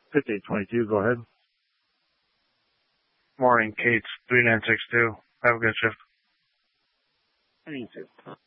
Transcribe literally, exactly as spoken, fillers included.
fifty-eight twenty-two, go ahead. Morning, Kate's three nine six two. Have a good shift. I need to.